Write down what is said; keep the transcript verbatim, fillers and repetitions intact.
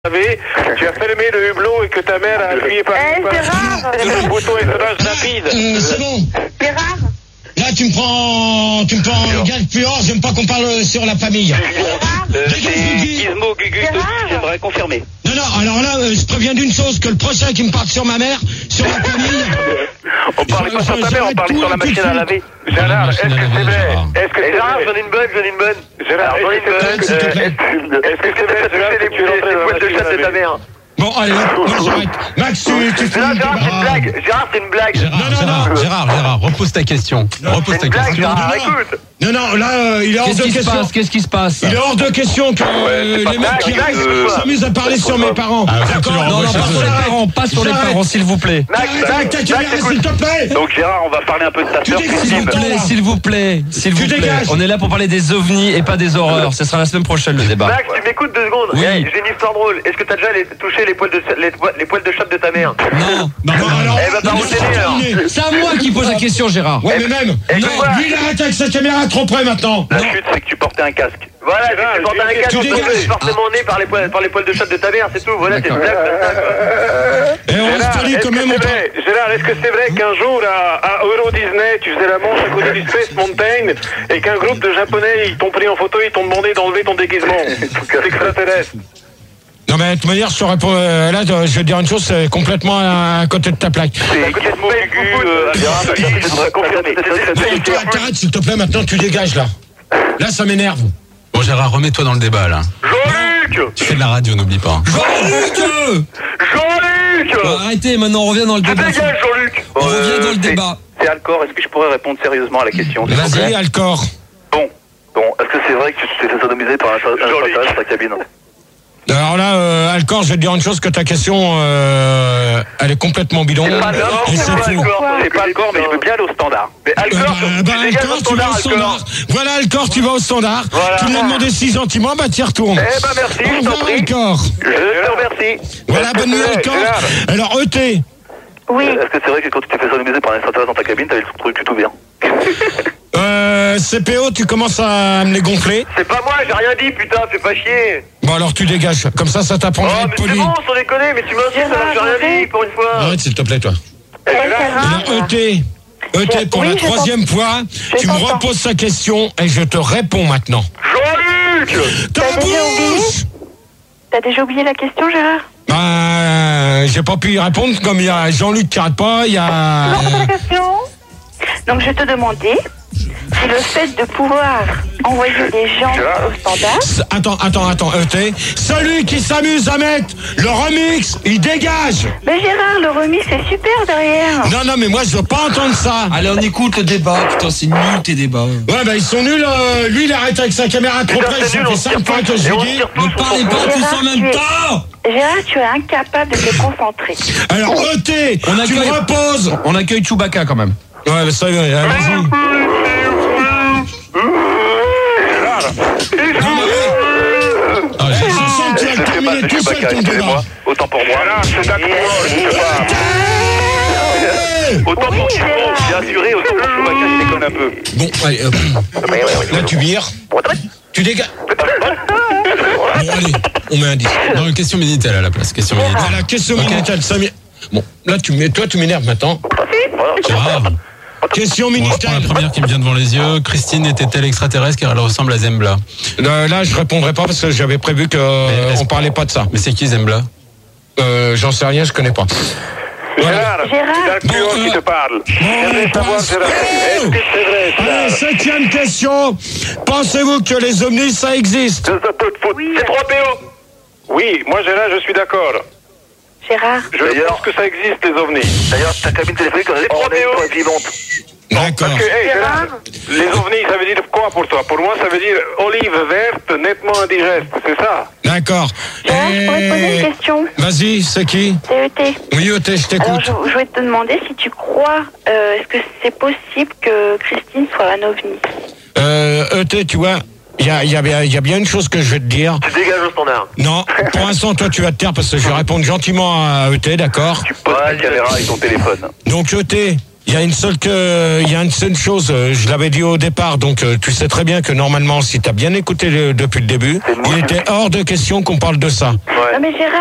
Tu as fermé le hublot et que ta mère a appuyé par Eh, Gérard le bouton S O S rapide. Euh, c'est bon. Gérard Là, tu me prends, tu me prends gage puant, j'aime pas qu'on parle sur la famille. Gérard Euh, Dégage, c'est Guigui. Gizmo Gugus Gérard. aussi, j'aimerais confirmer. Non, non, alors là, euh, je préviens d'une chose, que le prochain qui me parle sur ma mère, sur la famille... On parlait pas sur ta mère, on parlait sur la machine à laver. Gérard, est-ce que c'est vrai? Est-ce que c'est Gérard, vrai? j'en ai une bonne, j'en ai une bonne. Gérard, Alors, j'en ai une bonne. est-ce que c'est vrai? Euh, Est-ce que c'est vrai, Gérard, les que tu es rentré dans la poils de machine chatte à de ta laver? mère? Bon, allez, hop, moi j'arrête. Max, tu, tu finis Gérard, tes Gérard, c'est une bras. blague. Gérard, c'est une blague. Gérard, Non, non, Gérard, non. Gérard, Gérard, repose ta question. Repose C'est ta une blague, question. Gérard, non. écoute. Non, non, là, euh, il est hors Qu'est-ce de qui se question. passe Qu'est-ce qui se passe Il est hors de question que euh, c'est pas les mecs qui blague, euh, s'amusent à parler sur mes parents. Ah, faut que tu D'accord? leur Non, envoies non, chez pas eux. sur les parents, Pas sur les J'arrête. parents, s'il vous plaît. Max, Arrête avec ta Max, caméra, Max, s'il écoute. te plaît. Donc Gérard, on va parler un peu de ta Tu sœur dis que S'il c'est vous ton plaît, temps, là. s'il vous plaît, s'il Tu vous plaît. dégages. On est là pour parler des ovnis et pas des horreurs. Ce sera la semaine prochaine le débat. Max, tu m'écoutes deux secondes. Oui. Eh, J'ai une histoire drôle. Est-ce que t'as déjà les- touché les poils de les, poils- les poils de chatte de ta mère? Non. Non, non, alors, Eh ben, non, par où c'est t'es né, alors terminé. C'est à moi qui pose la question, Gérard. Ouais, mais même, eh, non, quoi lui il arrête avec sa caméra trop près maintenant. La chute, c'est que tu portais un casque. Voilà, Gérard, tu portes un tu casque, dégages. tu es forcément né par les poils par les poils de chatte de ta mère, c'est tout. Voilà, c'est une D'accord. blague. comme ça, quoi. Et on reste Gérard, poli est-ce quand que même. c'est on parle- vrai Gérard, est-ce que c'est vrai qu'un jour à, à Euro Disney, tu faisais la manche à côté du Space Mountain et qu'un groupe de Japonais, ils t'ont pris en photo, ils t'ont demandé d'enlever ton déguisement? C'est extraterrestre. Non, mais de toute manière, je te réponds, euh, là, je vais te dire une chose, c'est complètement à côté de ta plaque. C'est Gizmo Gugus, euh, Gérard, Je voudrais confirmer. Bon, toi, t'arrêtes, s'il te plaît, maintenant, tu dégages, là. Là, ça m'énerve. Bon, Gérard, remets-toi dans le débat, là. Jean-Luc Tu fais de la radio, n'oublie pas. Jean-Luc Jean-Luc Bon, arrêtez, maintenant, on revient dans le Tu débat. dégages, Jean-Luc. On revient dans le c'est- débat. C'est Alcor, est-ce que je pourrais répondre sérieusement à la question? s'il vous Vas-y, plaît Alcor. Bon, Bon, est-ce que c'est vrai que tu t'es fait sodomiser par un extraterrestre dans ta cabine? Alors là, euh, Alcor, je vais te dire une chose, que ta question, euh, elle est complètement bidon. C'est pas Et d'accord, c'est c'est pas faux. d'accord. c'est pas Alcor, mais je veux bien aller au standard. Mais Euh, Alcor, bah, bah, tu dégages Alcor, au tu vas standard, au standard. Alcor. Voilà, Alcor, tu vas au standard. Voilà. Tu me l'as demandé si gentiment, bah t'y retournes. Eh ben merci, Au je t'en revoir, prie. Alcor. Je te remercie. Voilà, Est-ce que bonne nuit, c'est vrai, Alcor. Gérard Alors, E T. Oui, Est-ce que c'est vrai que quand tu t'es fait sodomiser par un extraterrestre dans ta cabine, t'avais le truc tout ouvert? Euh, C P O, tu commences à me les gonfler. C'est pas moi, j'ai rien dit, putain, fais pas chier. Bon, alors tu dégages. Comme ça, ça Oh, t'apprendra à mais être c'est poli. bon, sans déconner, mais tu m'insistes alors que j'ai rien dit pour une fois. Arrête, s'il te plaît, toi. Eh, Alors, Gérard E T. E T, pour Oui, la je troisième fois, tu me t'entends. reposes sa question et je te réponds maintenant. Jean-Luc Ta T'as déjà oublié bouche! T'as déjà oublié la question, Gérard Bah, j'ai pas pu y répondre, comme il y a Jean-Luc qui arrête pas, il y a... Non, c'est la question. Donc, je te demandais si le fait de pouvoir envoyer des gens au standard... S- Attends, attends, attends, E T. Celui qui s'amuse à mettre le remix, il dégage! Mais Gérard, le remix, c'est super derrière. Non, non, mais moi, je veux pas entendre ça. Allez, on écoute le débat. Putain, c'est nul tes débats. Ouais, bah, ils sont nuls. euh, lui, il arrête avec sa caméra trop Putain, près. c'est Ça nul, on fait se cinq tire fois tous, que je et on lui se dis. tire tous, Ne on parlez s'en pas fout. tous en Gérard, même tu es- temps. Gérard, tu es incapable de te concentrer. Alors, E T, On tu accueille- me reposes. On accueille Chewbacca quand même. Ouais, mais ça, y est, vas-y. Ah, j'ai- Je sens que tu vas le Je sais pas, terminer je tout suis seul pas ton débat. excusez-moi. Autant pour moi. Gérard, c'est d'accord, je te parle. Autant pour Oui, Gizmo, Gérard. bien assuré, autant pour Chewbacca, je déconne un peu. Bon, allez, euh, là, tu vires. Tu dégages. Bon, allez, on met un dix. Non, une question Minitel à la place. Question Minitel. Voilà, question Ok. Minitel, ça m'é- Bon, là, tu m'é- toi, tu m'énerves maintenant. Gérard. Question Bon, je prends la Minitel. première qui me vient devant les yeux. Christine était-elle extraterrestre car elle ressemble à Zembla? Euh, là, je répondrai pas parce que j'avais prévu que euh, est-ce on parlait pas de ça. Mais c'est qui Zembla? Euh, j'en sais rien, je connais pas. Gérard, Gérard. c'est Dalcuro Bon, qui euh, te parle. Bon, J'aimerais on savoir, passe. Gérard, est-ce que c'est vrai, Allez, ça? septième question. Pensez-vous que les ovnis, ça existe? C'est trois P O. Oui, moi, Gérard, je suis d'accord. Gérard. Je D'ailleurs- pense que ça existe, les ovnis. D'ailleurs, ta cabine téléphonique, on est pas vivante. D'accord. Parce que, hey, Gérard, les ovnis, ça veut dire quoi pour toi? Pour moi, ça veut dire olive verte, nettement indigeste, c'est ça? D'accord. Gérard, je pourrais te poser Et- une question. Vas-y, c'est qui? C'est E T. Oui, E T, je Alors, t'écoute. je, je voulais te demander si tu crois, euh, est-ce que c'est possible que Christine soit un ovni? Euh, E T, tu vois, il y a, y, a, bien- y a bien une chose que je vais te dire. Tu dégages au standard. Non, pour l'instant, toi, tu vas te taire parce que je vais répondre gentiment à E T, d'accord? Tu poses ta caméra avec ton téléphone. Donc, E T, Il y a une seule que, il y a une seule chose, euh, je l'avais dit au départ, donc euh, tu sais très bien que normalement, si tu as bien écouté le, depuis le début, il était hors de question qu'on parle de ça. Non mais Gérard,